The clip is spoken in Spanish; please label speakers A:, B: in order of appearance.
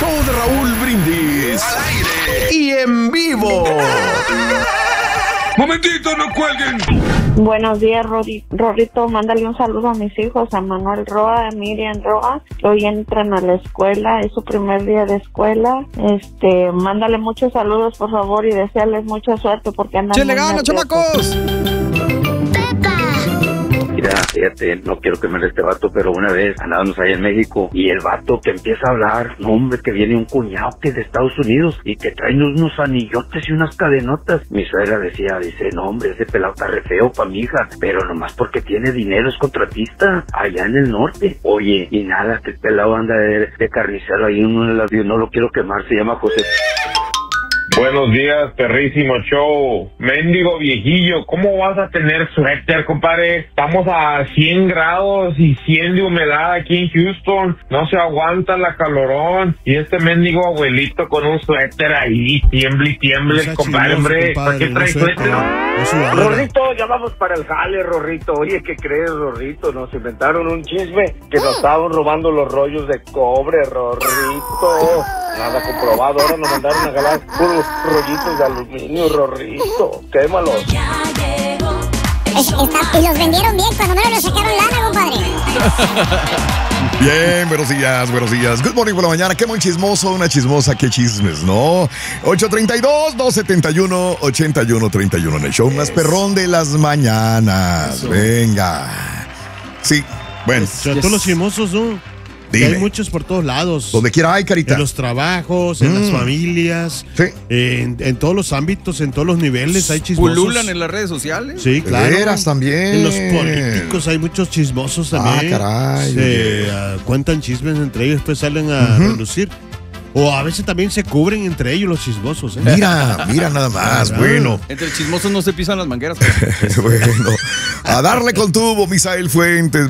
A: show de Raúl Brindis. Al aire y en vivo.
B: ¡Momentito, no cuelguen!
C: Buenos días, Rorrito. Mándale un saludo a mis hijos, a Manuel Roa, a Miriam Roa, que hoy entran a la escuela, es su primer día de escuela. Mándale muchos saludos, por favor, y desearles mucha suerte porque andan.
D: ¡Chele gana, chamacos!
E: Mira, fíjate, no quiero quemar a este vato, pero una vez andábamos allá en México y el vato que empieza a hablar, no hombre, que viene un cuñado que es de Estados Unidos y que trae unos anillotes y unas cadenotas. Mi suegra dice, no hombre, ese pelado está re feo pa' mi hija, pero nomás porque tiene dinero, es contratista allá en el norte. Oye, y nada, que el pelado anda de carnicero ahí, no lo quiero quemar, se llama José.
F: Buenos días, perrísimo show. Mendigo viejillo, ¿cómo vas a tener suéter, compadre? Estamos a 100 grados y 100 de humedad aquí en Houston. No se aguanta la calorón. Y este mendigo abuelito con un suéter ahí, tiemble, compadre, hombre. ¿Para qué trae suéter?
E: Rorrito, ya vamos para el jale, Rorrito. Oye, ¿qué crees, Rorrito? Nos inventaron un chisme que nos estaban robando los rollos de cobre, Rorrito. Nada comprobado, ahora nos mandaron a jalar puros rollitos de aluminio, Rorrito. Quémalos.
G: Y los vendieron bien, cuando menos le sacaron lana, compadre.
A: Bien, buenos días. Good morning por la mañana. Qué muy chismoso, una chismosa, qué chismes, ¿no? 832-271-8131 en el show más perrón de las mañanas. Eso. Venga. Sí, bueno.
D: Todos los chismosos, ¿no? Hay muchos por todos lados.
A: Donde quiera hay, carita.
D: En los trabajos, en las familias.
A: Sí.
D: En todos los ámbitos, en todos los niveles hay chismosos.
H: ¿Pululan en las redes sociales?
D: Sí, claro.
A: Veras también.
D: En los políticos hay muchos chismosos también.
A: Caray.
D: Cuentan chismes entre ellos, después salen a relucir. O a veces también se cubren entre ellos los chismosos.
A: Mira nada más, bueno.
H: Entre chismosos no se pisan las mangueras.
A: Bueno, a darle con tubo, Misael Fuentes.